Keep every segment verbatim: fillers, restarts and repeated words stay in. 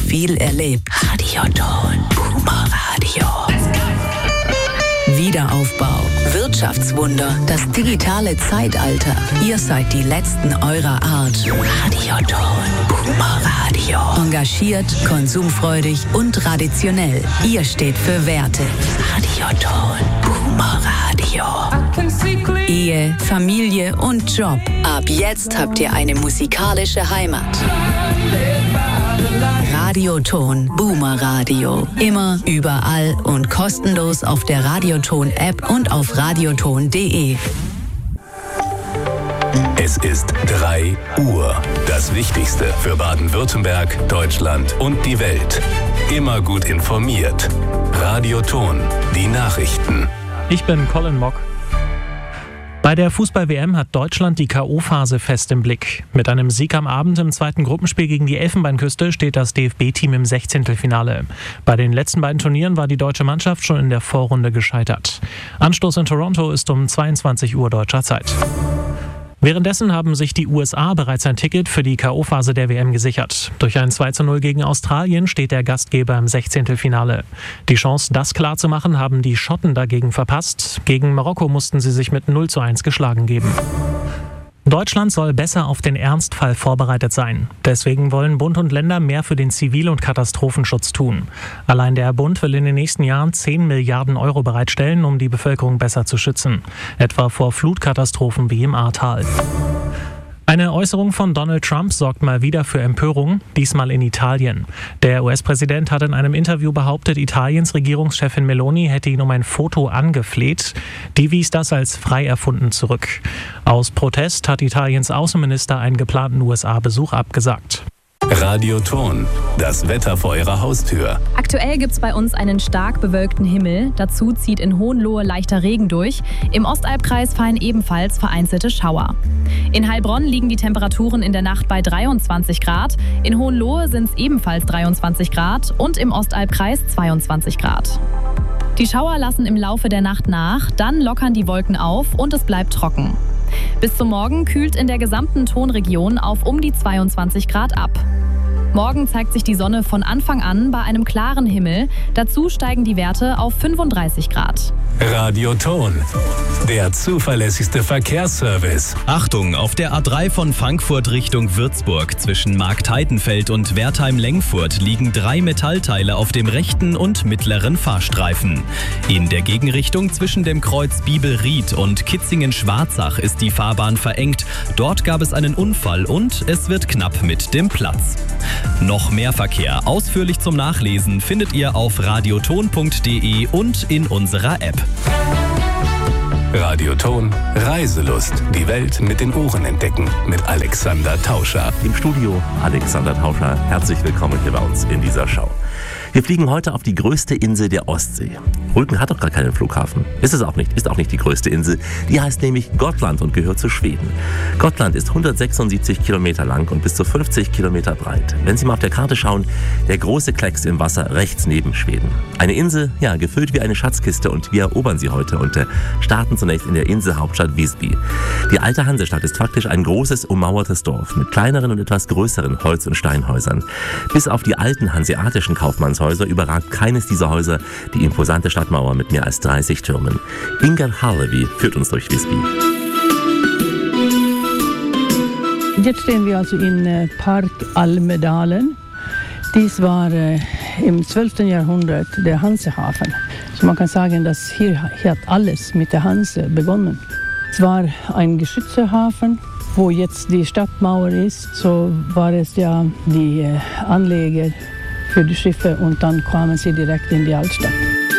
viel erlebt. Radioton, Boomer Radio. Wiederaufbau, Wirtschaftswunder, das digitale Zeitalter. Ihr seid die Letzten eurer Art. Radioton, Boomer Radio. Engagiert, konsumfreudig und traditionell. Ihr steht für Werte. Radioton, Boomer Radio. Ehe, Familie und Job. Ab jetzt habt ihr eine musikalische Heimat. Radioton, Boomer Radio. Immer, überall und kostenlos auf der Radioton-App und auf radioton punkt de. Es ist drei Uhr. Das Wichtigste für Baden-Württemberg, Deutschland und die Welt. Immer gut informiert. Radioton, die Nachrichten. Ich bin Colin Mock. Bei der Fußball-W M hat Deutschland die K O-Phase fest im Blick. Mit einem Sieg am Abend im zweiten Gruppenspiel gegen die Elfenbeinküste steht das D F B-Team im Sechzehntelfinale. Bei den letzten beiden Turnieren war die deutsche Mannschaft schon in der Vorrunde gescheitert. Anstoß in Toronto ist um zweiundzwanzig Uhr deutscher Zeit. Währenddessen haben sich die U S A bereits ein Ticket für die K O-Phase der W M gesichert. Durch ein zwei zu null gegen Australien steht der Gastgeber im Sechzehntelfinale. Die Chance, das klarzumachen, haben die Schotten dagegen verpasst. Gegen Marokko mussten sie sich mit null zu eins geschlagen geben. Deutschland soll besser auf den Ernstfall vorbereitet sein. Deswegen wollen Bund und Länder mehr für den Zivil- und Katastrophenschutz tun. Allein der Bund will in den nächsten Jahren zehn Milliarden Euro bereitstellen, um die Bevölkerung besser zu schützen. Etwa vor Flutkatastrophen wie im Ahrtal. Eine Äußerung von Donald Trump sorgt mal wieder für Empörung, diesmal in Italien. Der U S-Präsident hat in einem Interview behauptet, Italiens Regierungschefin Meloni hätte ihn um ein Foto angefleht. Die wies das als frei erfunden zurück. Aus Protest hat Italiens Außenminister einen geplanten U S A-Besuch abgesagt. Radioton, das Wetter vor Ihrer Haustür. Aktuell gibt es bei uns einen stark bewölkten Himmel. Dazu zieht in Hohenlohe leichter Regen durch. Im Ostalbkreis fallen ebenfalls vereinzelte Schauer. In Heilbronn liegen die Temperaturen in der Nacht bei dreiundzwanzig Grad. In Hohenlohe sind es ebenfalls dreiundzwanzig Grad und im Ostalbkreis zweiundzwanzig Grad. Die Schauer lassen im Laufe der Nacht nach, dann lockern die Wolken auf und es bleibt trocken. Bis zum Morgen kühlt in der gesamten Tonregion auf um die zweiundzwanzig Grad ab. Morgen zeigt sich die Sonne von Anfang an bei einem klaren Himmel. Dazu steigen die Werte auf fünfunddreißig Grad. Radioton, der zuverlässigste Verkehrsservice. Achtung, auf der A drei von Frankfurt Richtung Würzburg zwischen Marktheidenfeld und Wertheim-Lengfurt liegen drei Metallteile auf dem rechten und mittleren Fahrstreifen. In der Gegenrichtung zwischen dem Kreuz Bibelried und Kitzingen-Schwarzach ist die Fahrbahn verengt. Dort gab es einen Unfall und es wird knapp mit dem Platz. Noch mehr Verkehr ausführlich zum Nachlesen findet ihr auf radioton punkt de und in unserer App. Radioton, Reiselust. Die Welt mit den Ohren entdecken. Mit Alexander Tauscher. Im Studio Alexander Tauscher. Herzlich willkommen hier bei uns in dieser Show. Wir fliegen heute auf die größte Insel der Ostsee. Rügen hat doch gar keinen Flughafen. Ist es auch nicht, ist auch nicht die größte Insel. Die heißt nämlich Gotland und gehört zu Schweden. Gotland ist hundertsechsundsiebzig Kilometer lang und bis zu fünfzig Kilometer breit. Wenn Sie mal auf der Karte schauen, der große Klecks im Wasser rechts neben Schweden. Eine Insel, ja, gefüllt wie eine Schatzkiste, und wir erobern sie heute und äh, starten zunächst in der Inselhauptstadt Visby. Die alte Hansestadt ist faktisch ein großes, ummauertes Dorf mit kleineren und etwas größeren Holz- und Steinhäusern. Bis auf die alten hanseatischen Kaufmannshäuser überragt keines dieser Häuser die imposante Stadtmauer mit mehr als dreißig Türmen. Inger Harlevy führt uns durch Visby. Jetzt stehen wir also in äh, Park Almedalen. Dies war äh, im zwölften Jahrhundert der Hansehafen. So man kann sagen, dass hier, hier hat alles mit der Hanse begonnen. Es war ein geschützter Hafen. Wo jetzt die Stadtmauer ist, so war es ja die äh, Anleger für die Schiffe und dann kamen sie direkt in die Altstadt.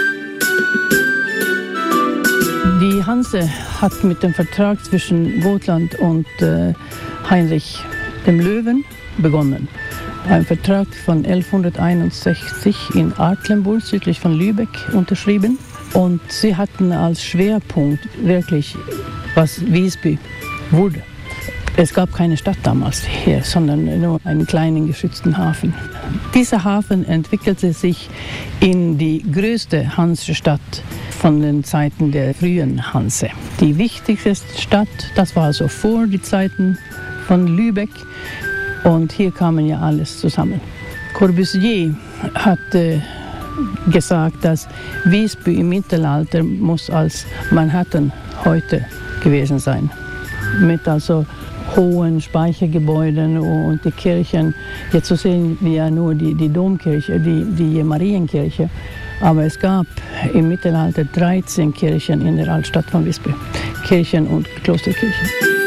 Die Hanse hat mit dem Vertrag zwischen Gotland und äh, Heinrich dem Löwen begonnen. Ein Vertrag von elfhunderteinundsechzig in Artlenburg südlich von Lübeck unterschrieben. Und sie hatten als Schwerpunkt wirklich, was Visby wurde. Es gab keine Stadt damals hier, sondern nur einen kleinen geschützten Hafen. Dieser Hafen entwickelte sich in die größte Hansestadt von den Zeiten der frühen Hanse. Die wichtigste Stadt, das war also vor die Zeiten von Lübeck. Und hier kamen ja alles zusammen. Corbusier hat äh, gesagt, dass Visby im Mittelalter muss als Manhattan heute gewesen sein. Mit also hohen Speichergebäuden und die Kirchen. Jetzt so sehen wir ja nur die, die Domkirche, die, die Marienkirche. Aber es gab im Mittelalter dreizehn Kirchen in der Altstadt von Visby. Kirchen und Klosterkirchen.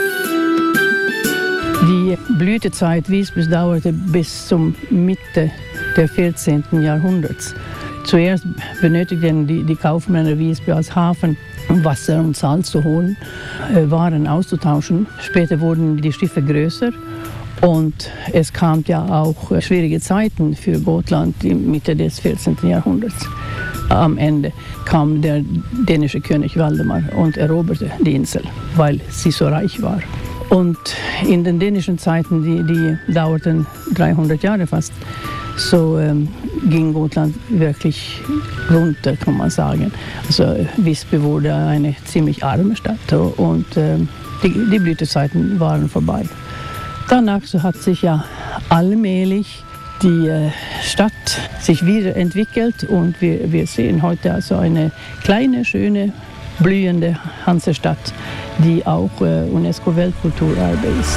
Die Blütezeit Visbys dauerte bis zum Mitte des vierzehnten Jahrhunderts. Zuerst benötigten die, die Kaufmänner Visby als Hafen, um Wasser und Salz zu holen, äh, Waren auszutauschen. Später wurden die Schiffe größer und es kamen ja auch äh, schwierige Zeiten für Gotland in Mitte des vierzehnten Jahrhunderts. Am Ende kam der dänische König Valdemar und eroberte die Insel, weil sie so reich war. Und in den dänischen Zeiten, die, die dauerten dreihundert Jahre fast, so ähm, ging Gotland wirklich runter, kann man sagen. Also Visby wurde eine ziemlich arme Stadt und ähm, die, die Blütezeiten waren vorbei. Danach so hat sich ja allmählich die äh, Stadt sich wieder entwickelt und wir, wir sehen heute also eine kleine, schöne, blühende Hansestadt, die auch äh, UNESCO-Weltkulturerbe ist.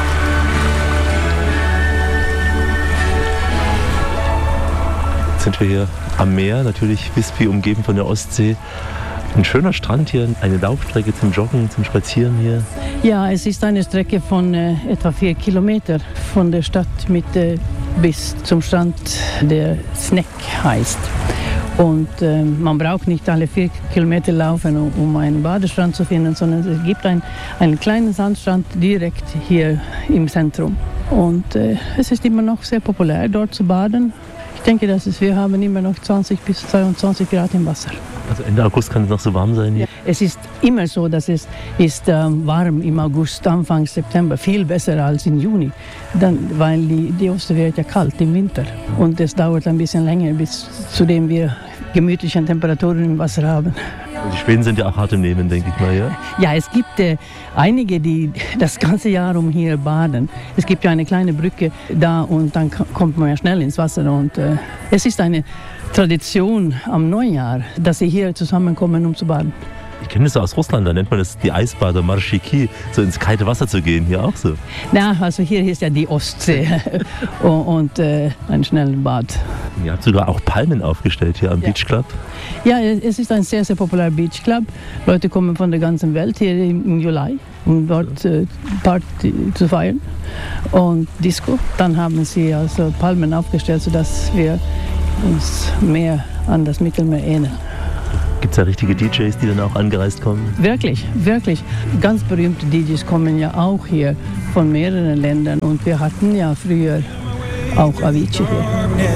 Sind wir hier am Meer, natürlich Visby umgeben von der Ostsee. Ein schöner Strand hier, eine Laufstrecke zum Joggen, zum Spazieren hier. Ja, es ist eine Strecke von äh, etwa vier Kilometer von der Stadtmitte bis zum Strand, der Snäck heißt. Und äh, man braucht nicht alle vier Kilometer laufen, um, um einen Badestrand zu finden, sondern es gibt ein, einen kleinen Sandstrand direkt hier im Zentrum. Und äh, es ist immer noch sehr populär, dort zu baden. Ich denke, dass es, wir haben immer noch zwanzig bis zweiundzwanzig Grad im Wasser. Also Ende August kann es noch so warm sein hier? Ja, es ist immer so, dass es ist ähm, warm im August, Anfang September, viel besser als im Juni, dann, weil die, die Ostsee wird ja kalt im Winter und es dauert ein bisschen länger, bis zu dem wir gemütliche Temperaturen im Wasser haben. Und die Schweden sind ja auch hart im Nehmen, denke ich mal, ja? Ja, es gibt äh, einige, die das ganze Jahr um hier baden. Es gibt ja eine kleine Brücke da und dann kommt man ja schnell ins Wasser. Und äh, es ist eine Tradition am Neujahr, dass sie hier zusammenkommen, um zu baden. Ich kenne das so aus Russland, da nennt man das die Eisbader, Marschiki, so ins kalte Wasser zu gehen, hier auch so. Na, also hier ist ja die Ostsee und, und äh, ein schnelles Bad. Ihr habt sogar auch Palmen aufgestellt hier am ja. Beach Club. Ja, es ist ein sehr, sehr populärer Beach Club. Leute kommen von der ganzen Welt hier im Juli, um dort äh, Party zu feiern und Disco. Dann haben sie also Palmen aufgestellt, sodass wir uns mehr an das Mittelmeer ähneln. Gibt es ja richtige D Js, die dann auch angereist kommen? Wirklich, wirklich. Ganz berühmte D Js kommen ja auch hier von mehreren Ländern. Und wir hatten ja früher auch Avicii hier.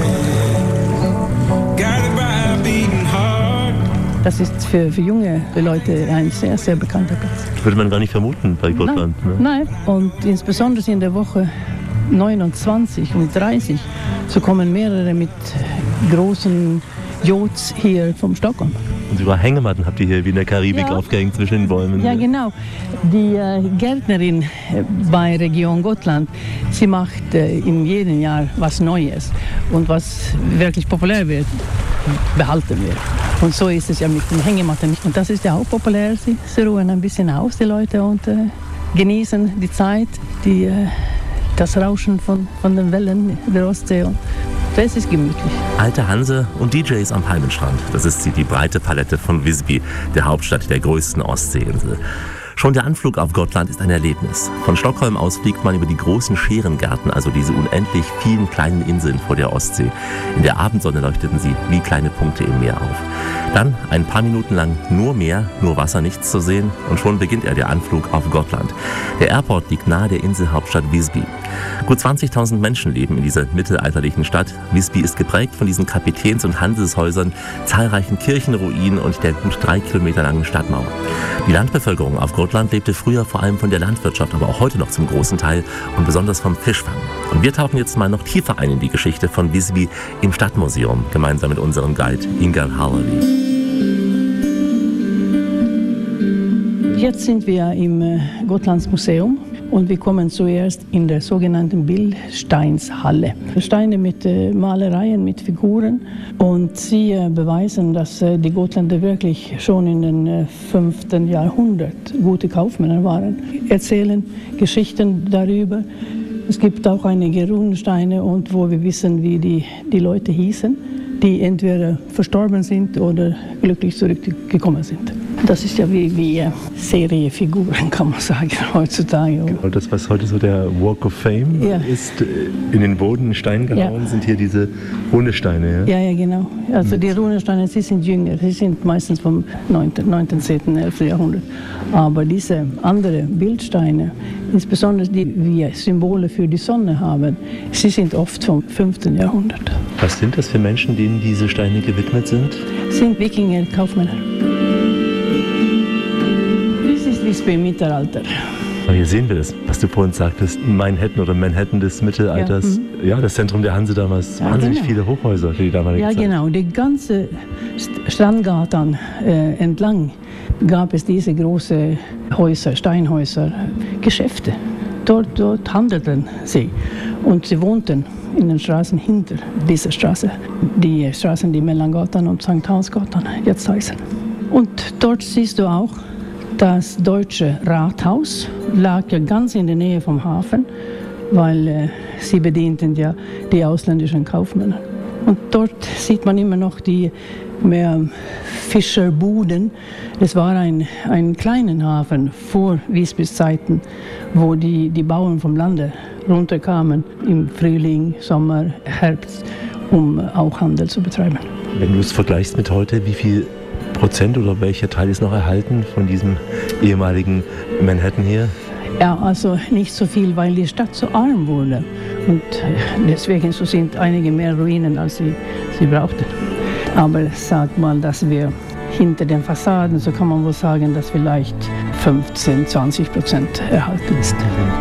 Das ist für, für junge Leute ein sehr, sehr bekannter Platz. Würde man gar nicht vermuten bei Gotland. Nein, ne? Nein. Und insbesondere in der Woche neunundzwanzig und dreißig, so kommen mehrere mit großen Yachts hier vom Stockholm. Und sogar Hängematten habt ihr hier wie in der Karibik ja. aufgehängt zwischen den Bäumen. Ja, genau. Die äh, Gärtnerin bei Region Gotland, sie macht äh, in jedem Jahr was Neues. Und was wirklich populär wird, behalten wir. Und so ist es ja mit den Hängematten. Und das ist ja auch populär. Sie, sie ruhen ein bisschen aus, die Leute, und äh, genießen die Zeit, die, äh, das Rauschen von, von den Wellen der Ostsee. Und das ist gemütlich. Alte Hanse und D Js am Palmenstrand. Das ist sie, die breite Palette von Visby, der Hauptstadt der größten Ostseeinsel. Schon der Anflug auf Gotland ist ein Erlebnis. Von Stockholm aus fliegt man über die großen Scherengärten, also diese unendlich vielen kleinen Inseln vor der Ostsee. In der Abendsonne leuchteten sie wie kleine Punkte im Meer auf. Dann ein paar Minuten lang nur Meer, nur Wasser, nichts zu sehen, und schon beginnt er, der Anflug auf Gotland. Der Airport liegt nahe der Inselhauptstadt Visby. Gut zwanzigtausend Menschen leben in dieser mittelalterlichen Stadt. Visby ist geprägt von diesen Kapitäns- und Handelshäusern, zahlreichen Kirchenruinen und der gut drei Kilometer langen Stadtmauer. Die Landbevölkerung auf Gotland lebte früher vor allem von der Landwirtschaft, aber auch heute noch zum großen Teil und besonders vom Fischfang. Und wir tauchen jetzt mal noch tiefer ein in die Geschichte von Visby im Stadtmuseum, gemeinsam mit unserem Guide Ingar Hallevi. Jetzt sind wir im Gotlands Museum Und wir kommen zuerst in der sogenannten Bildsteinshalle. Steine mit äh, Malereien, mit Figuren. Und sie äh, beweisen, dass äh, die Gotländer wirklich schon in den äh, fünften Jahrhundert gute Kaufmänner waren. Erzählen Geschichten darüber. Es gibt auch einige Runensteine, und wo wir wissen, wie die, die Leute hießen, die entweder verstorben sind oder glücklich zurückgekommen sind. Das ist ja wie, wie Seriefiguren, kann man sagen, heutzutage. Genau, das, was heute so der Walk of Fame ja. ist, in den Boden in Stein gehauen, ja. sind hier diese Runesteine. Ja, ja, ja genau. Also die Runesteine, sie sind jünger, sie sind meistens vom neunten, zehnten, elften Jahrhundert. Aber diese anderen Bildsteine, insbesondere die wir Symbole für die Sonne haben, sie sind oft vom fünften Jahrhundert. Was sind das für Menschen, denen diese Steine gewidmet sind? Sind Wikinger, Kaufmänner. Wie im Mittelalter. Aber hier sehen wir das, was du vorhin sagtest, Manhattan oder Manhattan des Mittelalters. Ja, mhm. ja das Zentrum der Hanse damals, ja, wahnsinnig genau. viele Hochhäuser für die damalige ja, Zeit. Ja, genau. Die ganze Strandgatan äh, entlang gab es diese großen Häuser, Steinhäuser, Geschäfte. Dort, dort handelten sie. Und sie wohnten in den Straßen hinter dieser Straße. Die Straßen, die Mellangatan und Sankt Hansgatan jetzt heißen. Und dort siehst du auch, das deutsche Rathaus lag ja ganz in der Nähe vom Hafen, weil äh, sie bedienten ja die ausländischen Kaufmänner. Und dort sieht man immer noch die mehr Fischerbuden. Es war ein, ein kleiner Hafen vor Visbys Zeiten, wo die, die Bauern vom Lande runterkamen im Frühling, Sommer, Herbst, um auch Handel zu betreiben. Wenn du es vergleichst mit heute, wie viel Prozent oder welcher Teil ist noch erhalten von diesem ehemaligen Manhattan hier? Ja, also nicht so viel, weil die Stadt so arm wurde. Und deswegen so sind einige mehr Ruinen, als sie, sie brauchten. Aber sag mal, dass wir hinter den Fassaden, so kann man wohl sagen, dass vielleicht fünfzehn, zwanzig Prozent erhalten ist.